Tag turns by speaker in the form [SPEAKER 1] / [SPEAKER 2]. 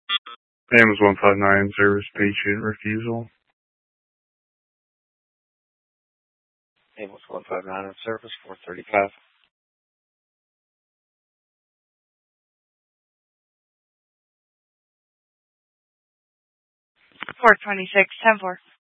[SPEAKER 1] AMS 159, service patient refusal.
[SPEAKER 2] AMS 159 on service, 435.
[SPEAKER 3] 426, 10-4.